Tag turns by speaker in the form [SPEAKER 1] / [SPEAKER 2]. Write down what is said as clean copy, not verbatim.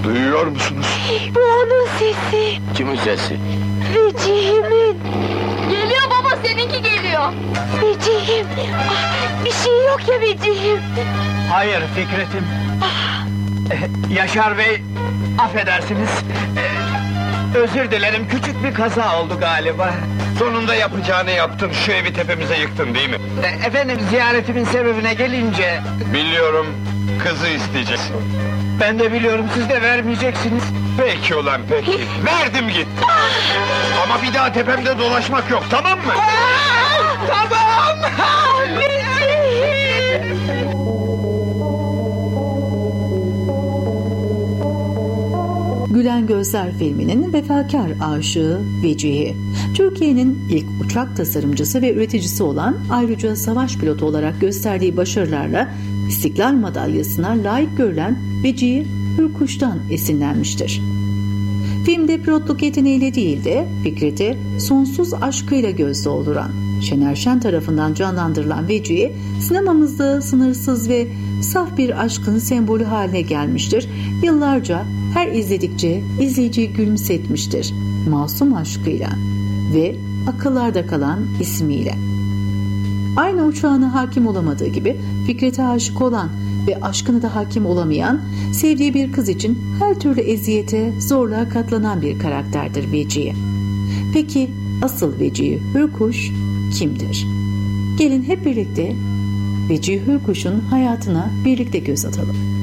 [SPEAKER 1] Duyuyor musunuz?
[SPEAKER 2] Bu onun sesi.
[SPEAKER 3] Kimin sesi?
[SPEAKER 2] Vecihimin.
[SPEAKER 4] Geliyor baba, seninki geliyor.
[SPEAKER 2] Vecihim. Ah, bir şey yok ya Vecihim.
[SPEAKER 5] Hayır Fikret'im. Yaşar Bey, affedersiniz. Özür dilerim, küçük bir kaza oldu galiba.
[SPEAKER 1] Sonunda yapacağını yaptın, şu evi tepemize yıktın değil mi?
[SPEAKER 5] Efendim, ziyaretimin sebebine gelince...
[SPEAKER 1] Biliyorum, kızı isteyeceksin.
[SPEAKER 5] Ben de biliyorum, siz de vermeyeceksiniz.
[SPEAKER 1] Peki ulan peki, verdim gitti. Ama bir daha tepemde dolaşmak yok, tamam mı?
[SPEAKER 5] Tamam!
[SPEAKER 6] Gülen Gözler filminin vefakar aşığı Vecihi, Türkiye'nin ilk uçak tasarımcısı ve üreticisi olan, ayrıca savaş pilotu olarak gösterdiği başarılarla İstiklal Madalyası'na layık görülen Vecihi Hürkuş'tan esinlenmiştir. Filmde pilotluk yeteneğiyle değil de Fikret'i sonsuz aşkıyla göz dolduran Şener Şen tarafından canlandırılan Vecihi, sinemamızda sınırsız ve saf bir aşkın sembolü haline gelmiştir. Yıllarca her izledikçe izleyiciyi gülümsetmiştir. Masum aşkıyla ve akıllarda kalan ismiyle. Aynı uçağına hakim olamadığı gibi Fikret'e aşık olan ve aşkına da hakim olamayan, sevdiği bir kız için her türlü eziyete, zorluğa katlanan bir karakterdir Vecihi. Peki asıl Vecihi Hürkuş kimdir? Gelin hep birlikte Vecihi Hürkuş'un hayatına birlikte göz atalım.